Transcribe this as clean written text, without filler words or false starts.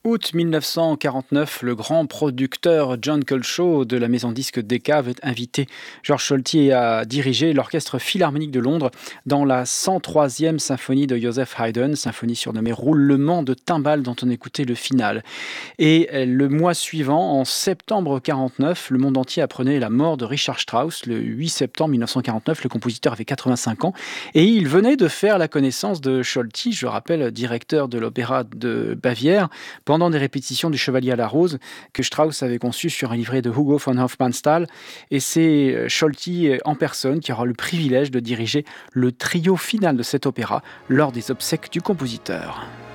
Août 1949, le grand producteur John Coltrane de la maison disque Decca avait invité Georges Solti à diriger l'Orchestre Philharmonique de Londres dans la 103e symphonie de Joseph Haydn, symphonie surnommée Roulement de timbales dont on écoutait le final. Et le mois suivant, en septembre 49, le monde entier apprenait la mort de Richard Strauss. Le 8 septembre 1949, le compositeur avait 85 ans et il venait de faire la connaissance de Solti, je rappelle, directeur de l'Opéra de Bavière, pendant des répétitions du Chevalier à la Rose que Strauss avait conçu sur un livret de Hugo von Hofmannsthal. Et c'est Solti en personne qui aura le privilège de diriger le trio final de cet opéra lors des obsèques du compositeur.